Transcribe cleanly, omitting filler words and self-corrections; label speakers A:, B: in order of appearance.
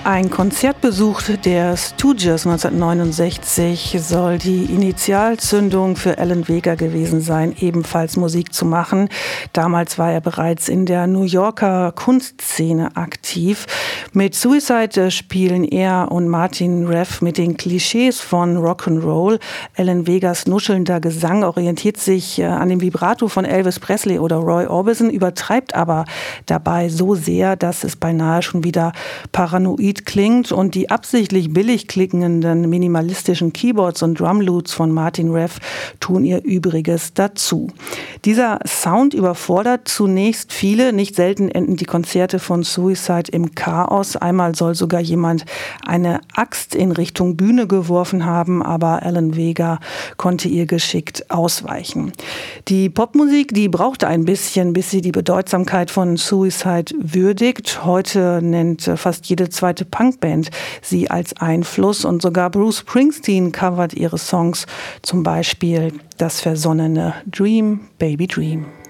A: Ein Konzertbesuch der Stooges 1969 soll die Initialzündung für Alan Vega gewesen sein, ebenfalls Musik zu machen. Damals war er bereits in der New Yorker Kunstszene aktiv. Mit Suicide spielen er und Martin Reff mit den Klischees von Rock'n'Roll. Alan Vegas nuschelnder Gesang orientiert sich an dem Vibrato von Elvis Presley oder Roy Orbison, übertreibt aber dabei so sehr, dass es beinahe schon wieder paranoid klingt, und die absichtlich billig klingenden minimalistischen Keyboards und Drumloops von Martin Reff tun ihr Übriges dazu. Dieser Sound überfordert zunächst viele. Nicht selten enden die Konzerte von Suicide im Chaos. Einmal soll sogar jemand eine Axt in Richtung Bühne geworfen haben, aber Alan Vega konnte ihr geschickt ausweichen. Die Popmusik, die brauchte ein bisschen, bis sie die Bedeutsamkeit von Suicide würdigt. Heute nennt fast jede zweite Punkband sie als Einfluss, und sogar Bruce Springsteen covert ihre Songs, zum Beispiel das versonnene Dream, Baby Dream.